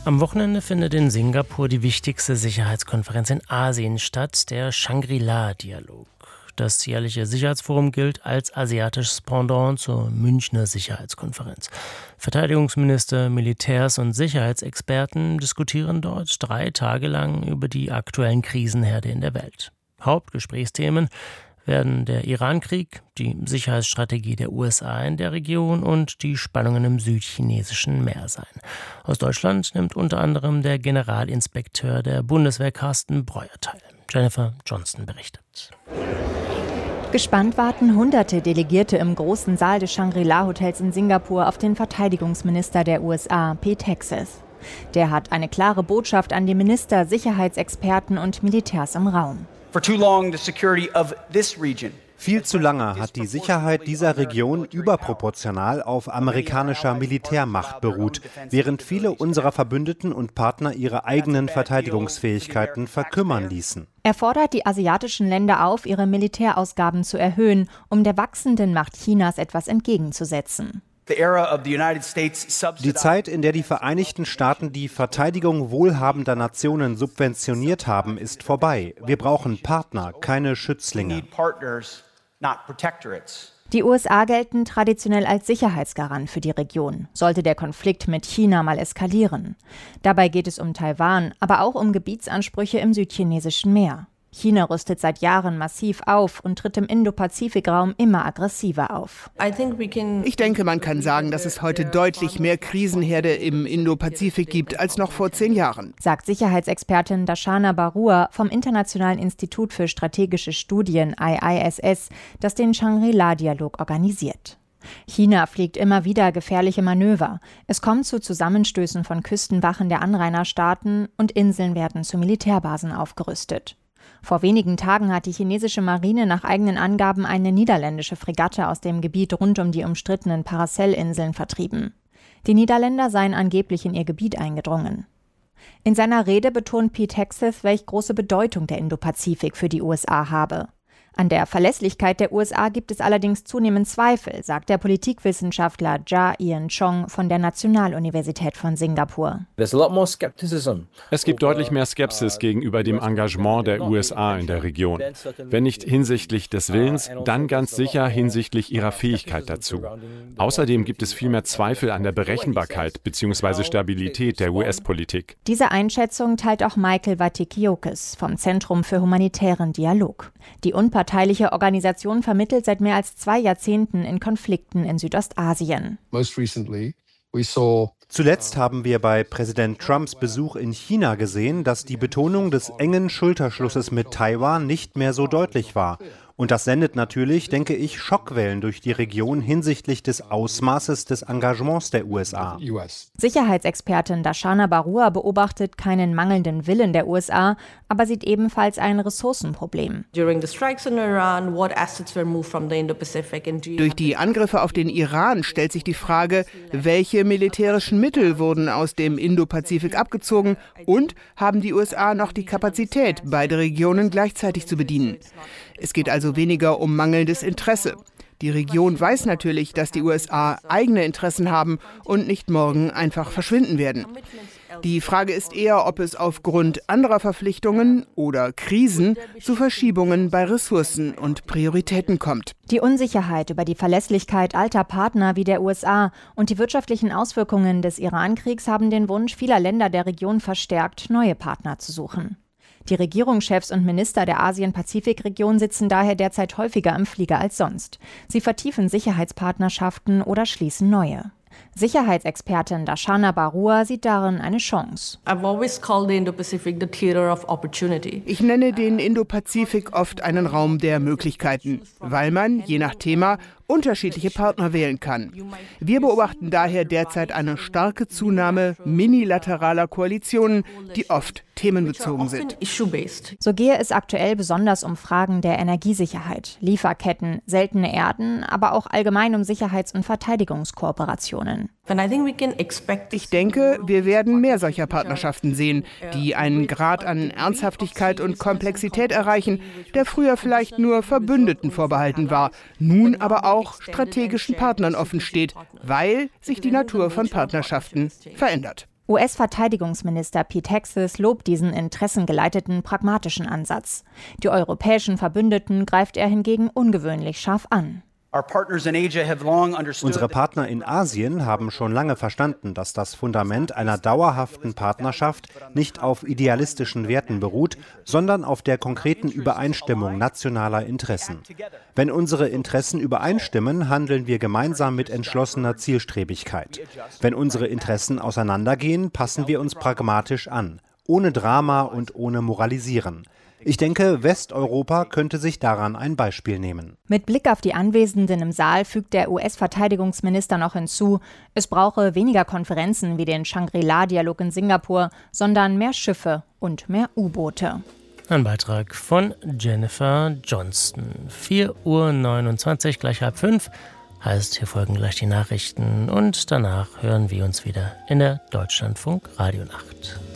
Am Wochenende findet in Singapur die wichtigste Sicherheitskonferenz in Asien statt, der Shangri-La-Dialog. Das jährliche Sicherheitsforum gilt als asiatisches Pendant zur Münchner Sicherheitskonferenz. Verteidigungsminister, Militärs und Sicherheitsexperten diskutieren dort 3 Tage lang über die aktuellen Krisenherde in der Welt. Hauptgesprächsthemen werden der Irankrieg, die Sicherheitsstrategie der USA in der Region und die Spannungen im südchinesischen Meer sein. Aus Deutschland nimmt unter anderem der Generalinspekteur der Bundeswehr Carsten Breuer teil. Jennifer Johnston berichtet. Gespannt warten hunderte Delegierte im großen Saal des Shangri-La-Hotels in Singapur auf den Verteidigungsminister der USA, Pete Hegseth. Der hat eine klare Botschaft an die Minister, Sicherheitsexperten und Militärs im Raum. Viel zu lange hat die Sicherheit dieser Region überproportional auf amerikanischer Militärmacht beruht, während viele unserer Verbündeten und Partner ihre eigenen Verteidigungsfähigkeiten verkümmern ließen. Er fordert die asiatischen Länder auf, ihre Militärausgaben zu erhöhen, um der wachsenden Macht Chinas etwas entgegenzusetzen. Die Zeit, in der die Vereinigten Staaten die Verteidigung wohlhabender Nationen subventioniert haben, ist vorbei. Wir brauchen Partner, keine Schützlinge. Die USA gelten traditionell als Sicherheitsgarant für die Region, sollte der Konflikt mit China mal eskalieren. Dabei geht es um Taiwan, aber auch um Gebietsansprüche im südchinesischen Meer. China rüstet seit Jahren massiv auf und tritt im Indo-Pazifik-Raum immer aggressiver auf. Ich denke, man kann sagen, dass es heute deutlich mehr Krisenherde im Indo-Pazifik gibt als noch vor 10 Jahren, sagt Sicherheitsexpertin Darshana Barua vom Internationalen Institut für strategische Studien IISS, das den Shangri-La-Dialog organisiert. China fliegt immer wieder gefährliche Manöver. Es kommt zu Zusammenstößen von Küstenwachen der Anrainerstaaten und Inseln werden zu Militärbasen aufgerüstet. Vor wenigen Tagen hat die chinesische Marine nach eigenen Angaben eine niederländische Fregatte aus dem Gebiet rund um die umstrittenen Paracel-Inseln vertrieben. Die Niederländer seien angeblich in ihr Gebiet eingedrungen. In seiner Rede betont Pete Hegseth, welch große Bedeutung der Indopazifik für die USA habe. An der Verlässlichkeit der USA gibt es allerdings zunehmend Zweifel, sagt der Politikwissenschaftler Jia Ian Chong von der Nationaluniversität von Singapur. Es gibt deutlich mehr Skepsis gegenüber dem Engagement der USA in der Region. Wenn nicht hinsichtlich des Willens, dann ganz sicher hinsichtlich ihrer Fähigkeit dazu. Außerdem gibt es viel mehr Zweifel an der Berechenbarkeit bzw. Stabilität der US-Politik. Diese Einschätzung teilt auch Michael Vatikiotis vom Zentrum für humanitären Dialog. Die unparteiliche Organisation vermittelt seit mehr als 2 Jahrzehnten in Konflikten in Südostasien. Zuletzt haben wir bei Präsident Trumps Besuch in China gesehen, dass die Betonung des engen Schulterschlusses mit Taiwan nicht mehr so deutlich war. Und das sendet natürlich, denke ich, Schockwellen durch die Region hinsichtlich des Ausmaßes des Engagements der USA. Sicherheitsexpertin Darshana Barua beobachtet keinen mangelnden Willen der USA, aber sieht ebenfalls ein Ressourcenproblem. Durch die Angriffe auf den Iran stellt sich die Frage, welche militärischen Mittel wurden aus dem Indopazifik abgezogen und haben die USA noch die Kapazität, beide Regionen gleichzeitig zu bedienen. Es geht also weniger um mangelndes Interesse. Die Region weiß natürlich, dass die USA eigene Interessen haben und nicht morgen einfach verschwinden werden. Die Frage ist eher, ob es aufgrund anderer Verpflichtungen oder Krisen zu Verschiebungen bei Ressourcen und Prioritäten kommt. Die Unsicherheit über die Verlässlichkeit alter Partner wie der USA und die wirtschaftlichen Auswirkungen des Irankriegs haben den Wunsch vieler Länder der Region verstärkt, neue Partner zu suchen. Die Regierungschefs und Minister der Asien-Pazifik-Region sitzen daher derzeit häufiger im Flieger als sonst. Sie vertiefen Sicherheitspartnernschaften oder schließen neue. Sicherheitsexpertin Darshana Barua sieht darin eine Chance. Ich nenne den Indopazifik oft einen Raum der Möglichkeiten, weil man, je nach Thema, unterschiedliche Partner wählen kann. Wir beobachten daher derzeit eine starke Zunahme minilateraler Koalitionen, die oft themenbezogen sind. So gehe es aktuell besonders um Fragen der Energiesicherheit, Lieferketten, seltene Erden, aber auch allgemein um Sicherheits- und Verteidigungskooperationen. Ich denke, wir werden mehr solcher Partnerschaften sehen, die einen Grad an Ernsthaftigkeit und Komplexität erreichen, der früher vielleicht nur Verbündeten vorbehalten war, nun aber auch strategischen Partnern offen steht, weil sich die Natur von Partnerschaften verändert. US-Verteidigungsminister Pete Hegseth lobt diesen interessengeleiteten, pragmatischen Ansatz. Die europäischen Verbündeten greift er hingegen ungewöhnlich scharf an. Unsere Partner in Asien haben schon lange verstanden, dass das Fundament einer dauerhaften Partnerschaft nicht auf idealistischen Werten beruht, sondern auf der konkreten Übereinstimmung nationaler Interessen. Wenn unsere Interessen übereinstimmen, handeln wir gemeinsam mit entschlossener Zielstrebigkeit. Wenn unsere Interessen auseinandergehen, passen wir uns pragmatisch an, ohne Drama und ohne Moralisieren. Ich denke, Westeuropa könnte sich daran ein Beispiel nehmen. Mit Blick auf die Anwesenden im Saal fügt der US-Verteidigungsminister noch hinzu, es brauche weniger Konferenzen wie den Shangri-La-Dialog in Singapur, sondern mehr Schiffe und mehr U-Boote. Ein Beitrag von Jennifer Johnston. 4:29 Uhr, gleich 4:30. Heißt, hier folgen gleich die Nachrichten und danach hören wir uns wieder in der Deutschlandfunk Radionacht.